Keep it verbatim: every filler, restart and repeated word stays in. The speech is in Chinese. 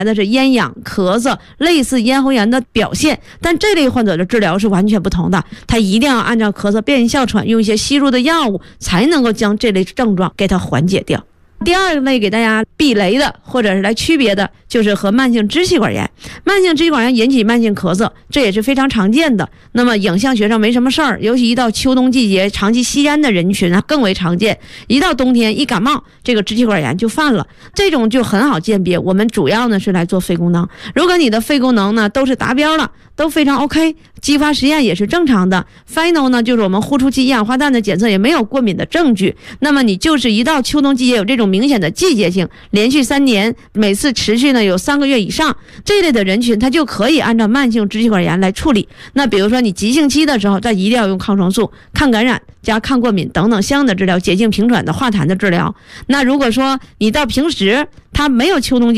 的是咽痒、咳嗽，类似咽喉炎的表现，但这类患者的治疗是完全不同的，他一定要按照咳嗽、变哮喘，用一些吸入的药物，才能够将这类症状给它缓解掉。第二类给大家避雷的，或者是来区别的，就是和慢性支气管炎。慢性支气管炎引起慢性咳嗽，这也是非常常见的。那么影像学上没什么事儿，尤其一到秋冬季节，长期吸烟的人群啊更为常见。一到冬天一感冒，这个支气管炎就犯了，这种就很好鉴别。我们主要呢是来做肺功能，如果你的肺功能呢都是达标了，都非常 OK， 激发实验也是正常的 ，final 呢就是我们呼出去一氧化氮的检测也没有过敏的证据，那么你就是一到秋冬季节有这种明显的季节性，连续三年，每次持续呢有三个月以上，这类的人群他就可以按照慢性支气管炎来处理。那比如说你急性期的时候，他一定要用抗生素、抗感染加抗过敏等等相应的治疗，解痉平喘的化痰的治疗。那如果说你到平时他没有秋冬季